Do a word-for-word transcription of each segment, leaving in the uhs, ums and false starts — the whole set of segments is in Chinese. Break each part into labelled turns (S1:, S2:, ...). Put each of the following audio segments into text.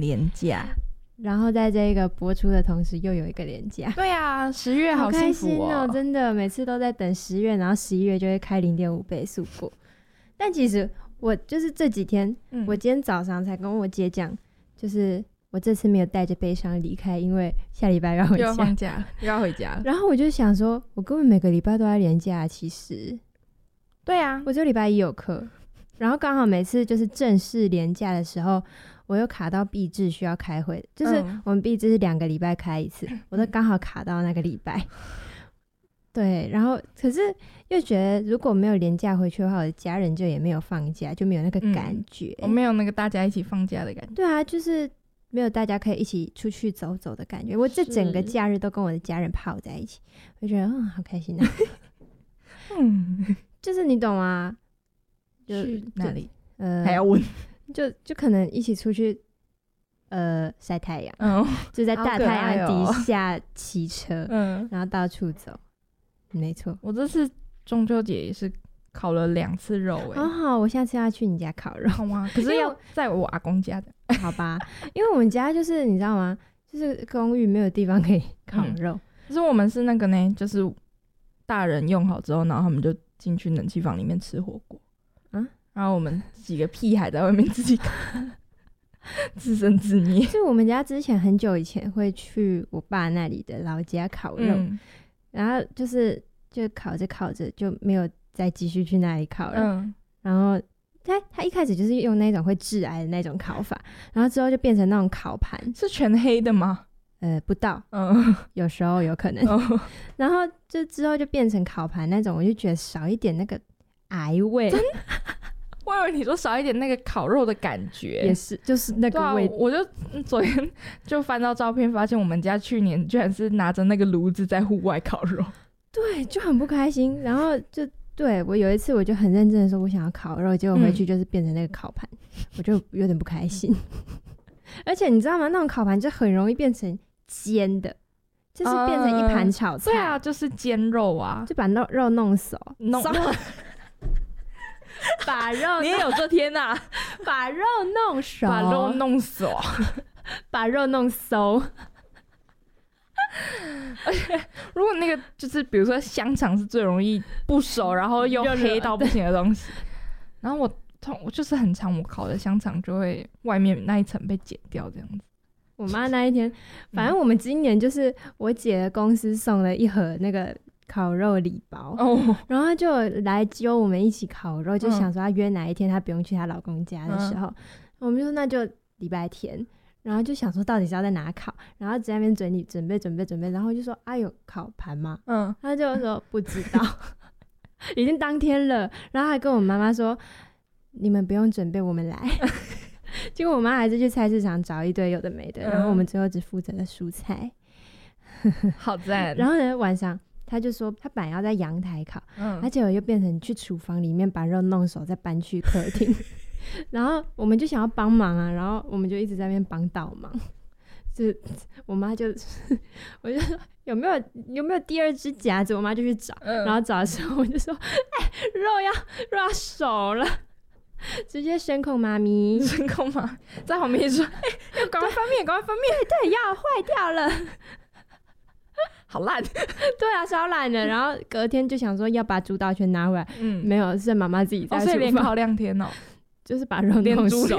S1: 连假。
S2: 然后在这个播出的同时又有一个连假。
S1: 对啊，十月好幸福哦，
S2: 好开心哦，真的每次都在等十月，然后十一月就会开 零点五 倍速过。但其实我就是这几天、嗯、我今天早上才跟我姐讲，就是我这次没有带着悲伤离开，因为下礼拜要回家，
S1: 又要放假又要回家。
S2: 然后我就想说我根本每个礼拜都在连假，其实
S1: 对啊，
S2: 我这礼拜一有课，然后刚好每次就是正式连假的时候我又卡到毕制需要开会，就是我们毕制是两个礼拜开一次、嗯、我都刚好卡到那个礼拜。对，然后可是又觉得如果没有连假回去的话，我的家人就也没有放假，就没有那个感觉、嗯、
S1: 我没有那个大家一起放假的感觉。
S2: 对啊，就是没有大家可以一起出去走走的感觉。我这整个假日都跟我的家人泡在一起，我就觉得嗯好开心啊。嗯，就是你懂吗？就
S1: 去哪里？
S2: 呃，
S1: 还要问？
S2: 就就可能一起出去，呃，晒太阳，嗯，就在大太阳底下骑车，嗯、哦，然后到处走。没错，
S1: 我这次中秋节也是烤了两次肉、欸，哎，
S2: 好好，我下次要去你家烤肉，
S1: 好吗？可是要在我阿公家的，
S2: 好吧？因为我们家就是你知道吗？就是公寓没有地方可以烤肉，
S1: 嗯、可是我们是那个呢，就是大人用好之后，然后他们就进去冷气房里面吃火锅，嗯，然后我们几个屁孩在外面自己烤。自生自灭。
S2: 就我们家之前很久以前会去我爸那里的老家烤肉，嗯、然后就是就烤着烤着就没有再继续去那里烤了。嗯、然后他他一开始就是用那种会致癌的那种烤法，然后之后就变成那种烤盘，
S1: 是全黑的吗？
S2: 呃，不到，嗯，有时候有可能。嗯、然后就之后就变成烤盘那种，我就觉得少一点那个癌味。真的
S1: 我以为你说少一点那个烤肉的感觉，
S2: 也是，就是那个味、
S1: 啊。我就昨天就翻到照片，发现我们家去年居然是拿着那个炉子在户外烤肉，
S2: 对，就很不开心。然后就对我有一次我就很认真的说，我想要烤肉，结果回去就是变成那个烤盘，嗯、我就有点不开心。而且你知道吗？那种烤盘就很容易变成煎的，就是变成一盘炒菜。
S1: 呃、对啊，就是煎肉啊，
S2: 就把肉肉弄熟，
S1: 弄。
S2: 把肉
S1: 你也有这天啊，
S2: 把肉弄熟，
S1: 把肉弄熟，
S2: 把肉弄熟。
S1: 而且如果那个就是比如说香肠是最容易不熟，然后又黑到不行的东西，然后我我就是很常我烤的香肠就会外面那一层被剪掉这样子。
S2: 我妈那一天，反正我们今年就是我姐的公司送了一盒那个烤肉礼包，哦、然后她就来揪我们一起烤肉，就想说她约哪一天她不用去她老公家的时候，嗯、我们就说那就礼拜天，然后就想说到底是要在哪烤，然后在那边准备准备准备准备，然后就说啊有烤盘吗？嗯，她就说不知道，已经当天了，然后还跟我妈妈说你们不用准备，我们来。结果我妈还是去菜市场找一堆有的没的，嗯、然后我们最后只负责了蔬菜。
S1: 好赞！
S2: 然后呢，晚上他就说他本来要在阳台烤，嗯，而且我又变成去厨房里面把肉弄熟，再搬去客厅。然后我们就想要帮忙啊，然后我们就一直在那边帮倒忙。就我妈就，我就说有没有有没有第二只夹子，我妈就去找，嗯、然后找的时候我就说，哎，肉要肉要熟了。直接声控妈咪，
S1: 声控妈在旁边说：“哎、欸，要赶快翻面，赶快翻面！”
S2: 对对，要坏掉了，
S1: 好烂。
S2: 对啊，超烂的。然后隔天就想说要把主导权拿回来，嗯，没有，是妈妈自己在厨房，
S1: 哦、所以连烤两天哦，
S2: 就是把肉弄熟，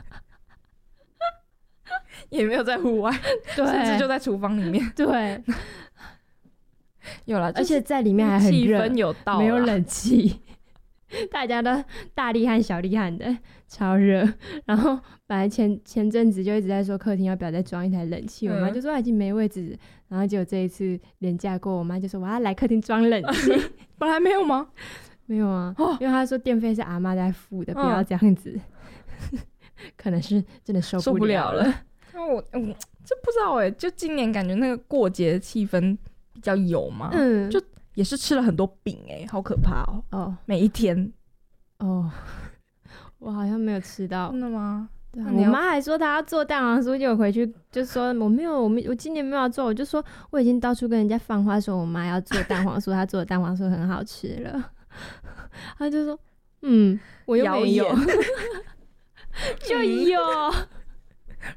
S1: 也没有在户外，
S2: 对，
S1: 甚至就在厨房里面，
S2: 对，
S1: 有啦，
S2: 而且在里面还很热，
S1: 气氛有到，
S2: 没有冷气。大家都大厉害小厉害的，超热。然后本来前前阵子就一直在说客厅要不要再装一台冷气，嗯、我妈就说已经没位置。然后结果这一次连假过，我妈就说我要来客厅装冷气。
S1: 本来没有吗？
S2: 没有啊，哦、因为她说电费是阿嬷在付的，不要这样子。嗯、可能是真的受不了了。
S1: 因为我嗯，就不知道哎、欸，就今年感觉那个过节的气氛比较有嘛，嗯，就。也是吃了很多饼哎、欸，好可怕哦！哦，每一天
S2: 哦，我好像没有吃到。
S1: 真的吗？
S2: 对啊，我妈还说她要做蛋黄酥，结果回去就说我没有，我没我今年没有要做，我就说我已经到处跟人家放话说我妈要做蛋黄酥，她做的蛋黄酥很好吃了。她就说嗯，我又没有，就有